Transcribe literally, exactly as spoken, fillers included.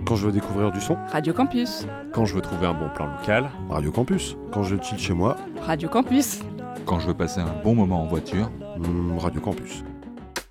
Quand je veux découvrir du son. Radio Campus. Quand je veux trouver un bon plan local. Radio Campus. Quand je chill chez moi. Radio Campus. Quand je veux passer un bon moment en voiture. Mmh, Radio Campus.